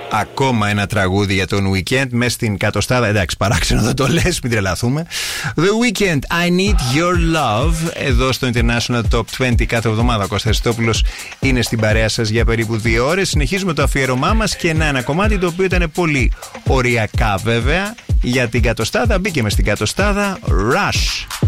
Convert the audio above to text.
Ακόμα ένα τραγούδι για τον Weekend μέσα στην κατοστάδα. Εντάξει, παράξενο δεν το λες, μην τρελαθούμε. The Weekend, I Need Your Love. Εδώ στο International Top 20 κάθε εβδομάδα ο Κώστας Χριστόπουλος είναι στην παρέα σας για περίπου 2 ώρες. Συνεχίζουμε το αφιέρωμά μας και ένα κομμάτι το οποίο ήταν πολύ οριακά βέβαια για την κατοστάδα. Μπήκε μες στην κατοστάδα. Rush.